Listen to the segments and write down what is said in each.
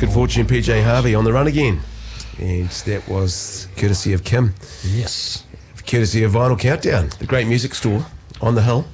Good Fortune, PJ Harvey on the run again. And that was courtesy of Kim. Yes. Courtesy of Vinyl Countdown, the great music store on the hill.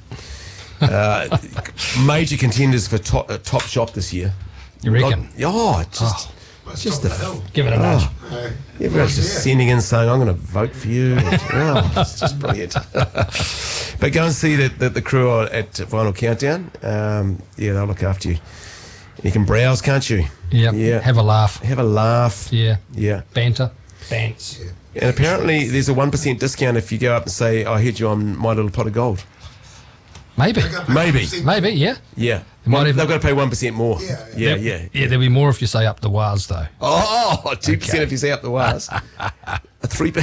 Major contenders for top shop this year. You reckon? Just the Give it a nudge. everyone's just sending in saying, I'm going to vote for you. It's just brilliant. But go and see the crew at Vinyl Countdown. They'll look after you. You can browse, can't you? Yep. Yeah. Have a laugh. Have a laugh. Yeah. Yeah. Banter. Bants. And apparently there's a 1% discount if you go up and say, I heard you on My Little Pot of Gold. Maybe. Maybe, yeah. Yeah. Might even- They've got to pay 1% more. Yeah. Yeah, there'll be more if you say up the wires, though. 2% if you say up the wires. 3%.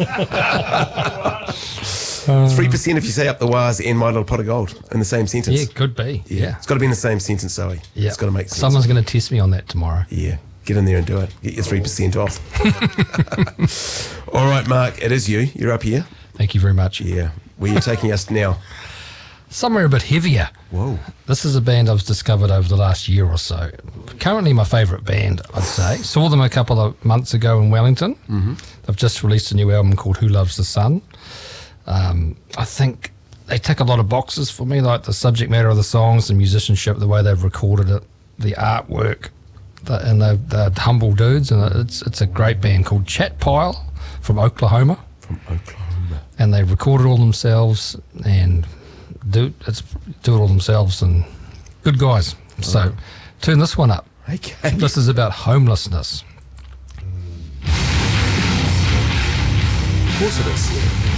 3% if you say up the wires and My Little Pot of Gold in the same sentence. Yeah, could be. Yeah. It's got to be in the same sentence, Zoe. Yeah. It's got to make sense. Someone's going to test me on that tomorrow. Yeah. Get in there and do it. Get your 3% off. All right, Mark, it is you. You're up here. Thank you very much. Yeah. Where are you taking us now? Somewhere a bit heavier. Whoa. This is a band I've discovered over the last year or so. Currently my favourite band, I'd say. Saw them a couple of months ago in Wellington. Mm-hmm. They've just released a new album called Who Loves the Sun. I think they tick a lot of boxes for me, like the subject matter of the songs, the musicianship, the way they've recorded it, the artwork, and they're humble dudes, and it's a great band called Chat Pile from Oklahoma. And they record it all themselves and do it all themselves, and good guys. So turn this one up. Okay. This is about homelessness. Of course it is.